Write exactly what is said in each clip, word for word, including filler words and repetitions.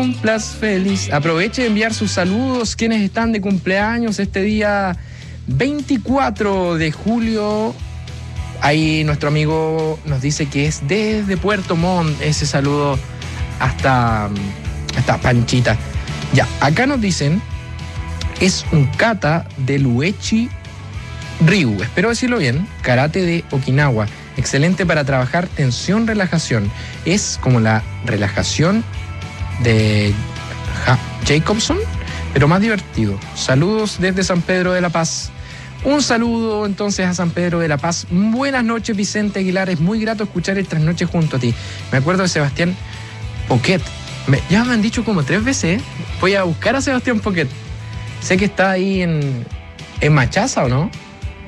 cumplas feliz. Aproveche de enviar sus saludos quienes están de cumpleaños este día veinticuatro de julio. Ahí nuestro amigo nos dice que es desde Puerto Montt. Ese saludo hasta, hasta Panchita. Ya, acá nos dicen, es un kata de Luechi Ryu, espero decirlo bien, karate de Okinawa. Excelente para trabajar tensión, relajación. Es como la relajación de ja- Jacobson, pero más divertido. Saludos desde San Pedro de la Paz. Un saludo entonces a San Pedro de la Paz. Buenas noches, Vicente Aguilar. Es muy grato escuchar estas noches junto a ti. Me acuerdo de Sebastián Poquet. Me, ya me han dicho como tres veces, ¿eh? Voy a buscar a Sebastián Poquet. Sé que está ahí en, en Machaza, ¿o no?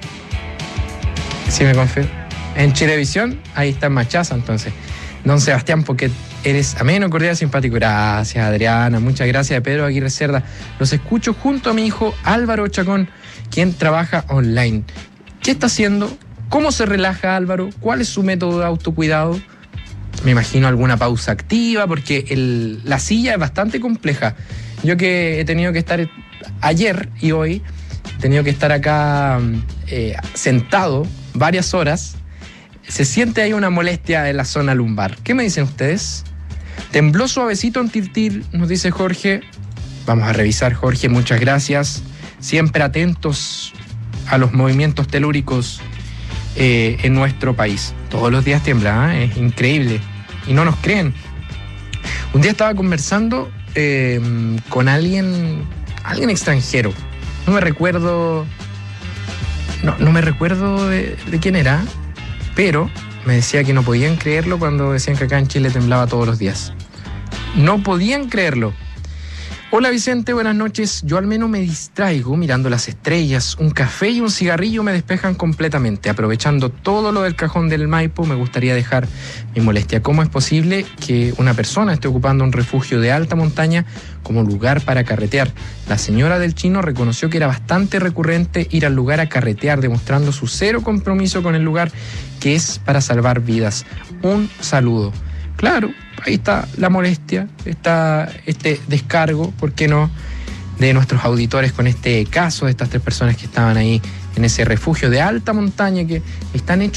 Sí, me confío. En Chilevisión, ahí está en Machaza, entonces. Don Sebastián Poquet, eres ameno, cordial, simpático. Gracias, Adriana. Muchas gracias, Pedro Aguirre Cerda. Los escucho junto a mi hijo Álvaro Chacón, quien trabaja online. ¿Qué está haciendo? ¿Cómo se relaja Álvaro? ¿Cuál es su método de autocuidado? Me imagino alguna pausa activa, porque el, la silla es bastante compleja. Yo que he tenido que estar ayer y hoy, he tenido que estar acá eh, sentado varias horas. Se siente ahí una molestia en la zona lumbar. ¿Qué me dicen ustedes? Tembló suavecito en Tiltil, nos dice Jorge. Vamos a revisar, Jorge, muchas gracias. Siempre atentos a los movimientos telúricos eh, en nuestro país. Todos los días tiembla, ¿eh? Es increíble. Y no nos creen. Un día estaba conversando eh, con alguien, alguien extranjero. No me recuerdo... No, no me recuerdo de, de quién era, pero me decía que no podían creerlo cuando decían que acá en Chile temblaba todos los días. No podían creerlo. Hola Vicente, buenas noches. Yo al menos me distraigo mirando las estrellas. Un café y un cigarrillo me despejan completamente. Aprovechando todo lo del cajón del Maipo, me gustaría dejar mi molestia. ¿Cómo es posible que una persona esté ocupando un refugio de alta montaña como lugar para carretear? La señora del Chino reconoció que era bastante recurrente ir al lugar a carretear, demostrando su cero compromiso con el lugar, que es para salvar vidas. Un saludo. Claro, ahí está la molestia, está este descargo, ¿por qué no?, de nuestros auditores con este caso de estas tres personas que estaban ahí en ese refugio de alta montaña que están hechos